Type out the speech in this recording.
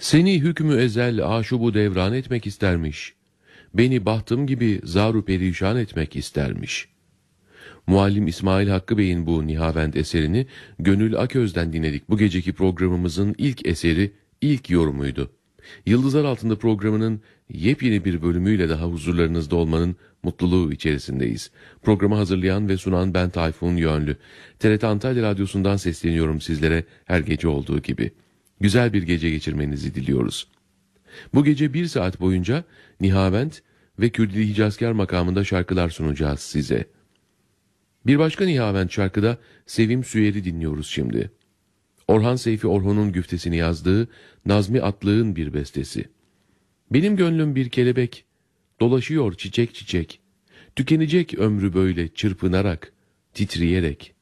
Seni hükmü ezel aşubu devran etmek istermiş. Beni bahtım gibi zaru perişan etmek istermiş. Muallim İsmail Hakkı Bey'in bu Nihavend eserini Gönül Aköz'den dinledik. Bu geceki programımızın ilk eseri, ilk yorumuydu. Yıldızlar Altında programının yepyeni bir bölümüyle daha huzurlarınızda olmanın mutluluğu içerisindeyiz. Programı hazırlayan ve sunan ben Tayfun Yönlü. TRT Antalya Radyosu'ndan sesleniyorum sizlere her gece olduğu gibi. Güzel bir gece geçirmenizi diliyoruz. Bu gece 1 saat boyunca Nihavend ve Kürdili Hicazkar makamında şarkılar sunacağız size. Bir başka Nihavend şarkıda Sevim Süyer'i dinliyoruz şimdi. Orhan Seyfi Orhun'un güftesini yazdığı Nazmi Atlık'ın bir bestesi. Benim gönlüm bir kelebek, dolaşıyor çiçek çiçek, tükenecek ömrü böyle çırpınarak, titreyerek.